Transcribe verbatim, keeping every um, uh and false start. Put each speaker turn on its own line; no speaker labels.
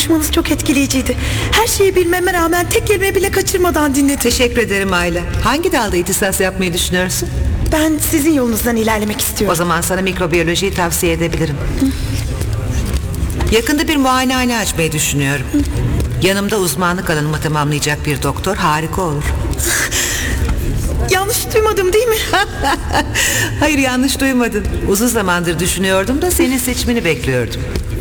konuşmanız çok etkileyiciydi. Her şeyi bilmeme rağmen tek kelime bile kaçırmadan dinledim.
Teşekkür ederim Ayla. Hangi dalda ihtisas yapmayı düşünüyorsun?
Ben sizin yolunuzdan ilerlemek istiyorum.
O zaman sana mikrobiyolojiyi tavsiye edebilirim. Hı. Yakında bir muayenehane açmayı düşünüyorum. Hı. Yanımda uzmanlık alanımı tamamlayacak bir doktor harika olur.
Yanlış duymadım değil mi?
Hayır, yanlış duymadın. Uzun zamandır düşünüyordum da senin seçimini bekliyordum.